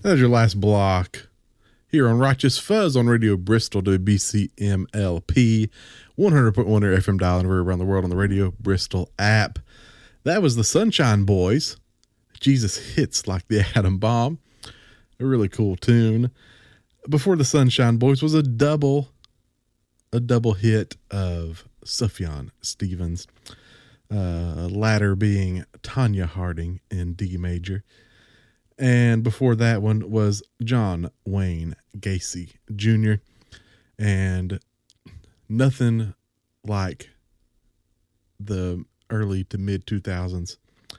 That's your last block here on Righteous Fuzz on Radio Bristol WBCMLP 100.1 FM dial and around the world on the Radio Bristol app. That was the Sunshine Boys. Jesus Hits Like the Atom Bomb. A really cool tune. Before the Sunshine Boys was a double hit of Sufjan Stevens. Latter being Tanya Harding in D major. And before that one was John Wayne Gacy Jr. And nothing like the early to mid 2000s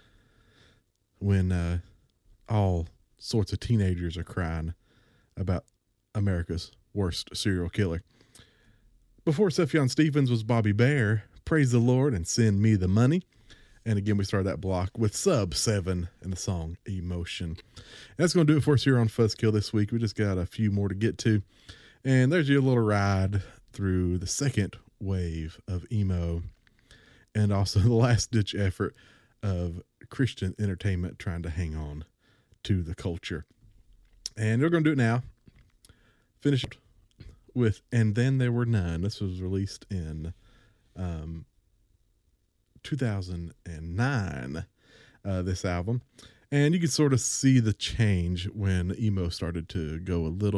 when all sorts of teenagers are crying about America's worst serial killer. Before Sufjan Stevens was Bobby Bare, Praise the Lord and Send Me the Money. And again, we started that block with Sub 7 and the song Emotion. And that's going to do it for us here on Fuzzkill this week. We just got a few more to get to. And there's your little ride through the second wave of emo and also the last-ditch effort of Christian entertainment trying to hang on to the culture. And we're going to do it now. Finish it with And Then There Were None. This was released in 2009, this album. And you can sort of see the change when emo started to go a little